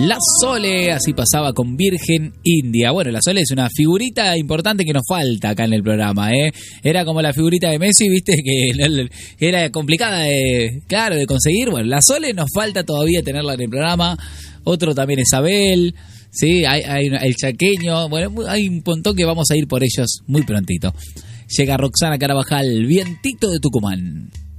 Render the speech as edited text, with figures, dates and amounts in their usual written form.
La Sole, así pasaba con Virgen India. Bueno, la Sole es una figurita importante que nos falta acá en el programa, ¿eh? Era como la figurita de Messi, viste, que era complicada de conseguir. Bueno, la Sole nos falta todavía tenerla en el programa. Otro también es Abel, sí, hay el chaqueño. Bueno, hay un montón que vamos a ir por ellos muy prontito. Llega Roxana Carabajal, Vientito de Tucumán.